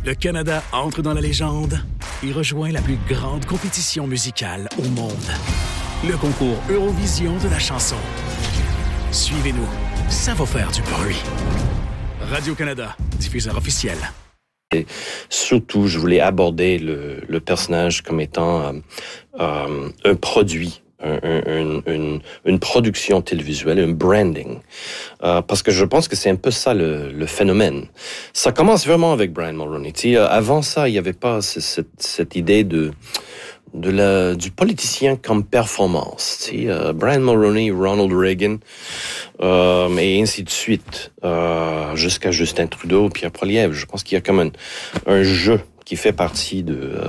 Le Canada entre dans la légende et rejoint la plus grande compétition musicale au monde. Le concours Eurovision de la chanson. Suivez-nous, ça va faire du bruit. Radio-Canada, diffuseur officiel. Et surtout, je voulais aborder le personnage comme étant un produit, une production télévisuelle, un branding. Parce que je pense que c'est un peu ça le phénomène. Ça commence vraiment avec Brian Mulroney. Avant ça, il n'y avait pas cette idée du politicien comme performance. Brian Mulroney, Ronald Reagan, et ainsi de suite, jusqu'à Justin Trudeau, Pierre Poilievre. Je pense qu'il y a comme un jeu qui fait partie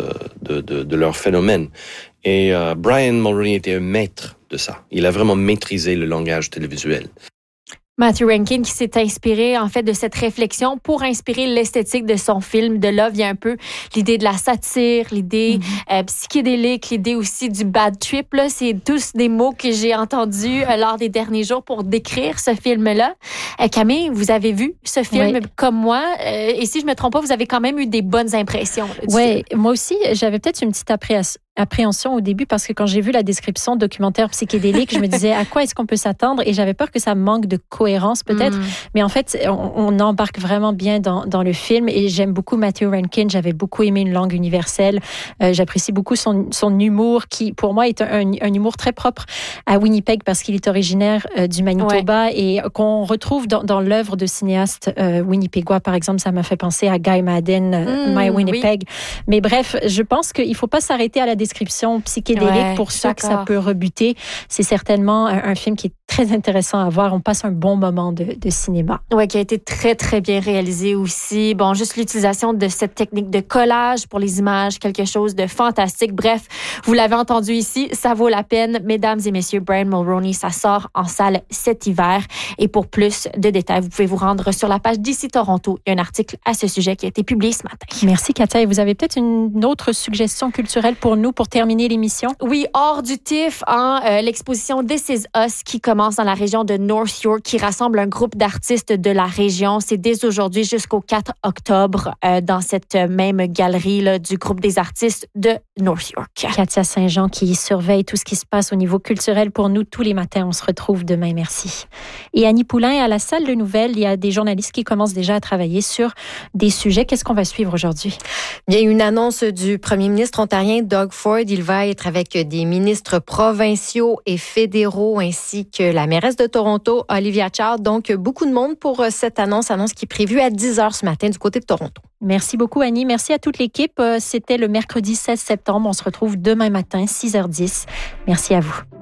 de leur phénomène. Et Brian Mulroney était un maître de ça. Il a vraiment maîtrisé le langage télévisuel. Matthew Rankin qui s'est inspiré en fait de cette réflexion pour inspirer l'esthétique de son film. De là vient un peu l'idée de la satire, l'idée psychédélique, l'idée aussi du bad trip. Là, c'est tous des mots que j'ai entendus lors des derniers jours pour décrire ce film-là. Camille, vous avez vu ce film comme moi et si je me trompe pas, vous avez quand même eu des bonnes impressions. Oui, moi aussi, j'avais peut-être une petite appréhension au début parce que quand j'ai vu la description documentaire psychédélique, je me disais à quoi est-ce qu'on peut s'attendre et j'avais peur que ça manque de cohérence peut-être. Mais en fait, on embarque vraiment bien dans le film et j'aime beaucoup Matthew Rankin. J'avais beaucoup aimé Une langue universelle. J'apprécie beaucoup son humour qui, pour moi, est un humour très propre à Winnipeg parce qu'il est originaire du Manitoba et qu'on retrouve dans l'œuvre de cinéastes winnipégois. Par exemple, ça m'a fait penser à Guy Madden, My Winnipeg. Oui. Mais bref, je pense qu'il ne faut pas s'arrêter à la description psychédélique pour ceux que ça peut rebuter. C'est certainement un film qui est très intéressant à voir. On passe un bon moment de cinéma. Oui, qui a été très, très bien réalisé aussi. Bon, juste l'utilisation de cette technique de collage pour les images, quelque chose de fantastique. Bref, vous l'avez entendu ici, ça vaut la peine. Mesdames et messieurs, Brian Mulroney, ça sort en salle cet hiver. Et pour plus de détails, vous pouvez vous rendre sur la page d'ici Toronto. Il y a un article à ce sujet qui a été publié ce matin. Merci, Katia. Et vous avez peut-être une autre suggestion culturelle pour nous pour terminer l'émission? Oui, hors du TIFF, l'exposition This Is Us qui commence dans la région de North York, qui rassemble un groupe d'artistes de la région. C'est dès aujourd'hui jusqu'au 4 octobre dans cette même galerie là, du groupe des artistes de North York. Katia Saint-Jean qui surveille tout ce qui se passe au niveau culturel pour nous tous les matins. On se retrouve demain. Merci. Et Annie Poulain, à la salle de nouvelles, il y a des journalistes qui commencent déjà à travailler sur des sujets. Qu'est-ce qu'on va suivre aujourd'hui? Il y a une annonce du premier ministre ontarien Doug Ford. Il va être avec des ministres provinciaux et fédéraux ainsi que la mairesse de Toronto, Olivia Chow. Donc, beaucoup de monde pour cette annonce qui est prévue à 10h ce matin du côté de Toronto. Merci beaucoup, Annie. Merci à toute l'équipe. C'était le mercredi 16 septembre. On se retrouve demain matin, 6h10. Merci à vous.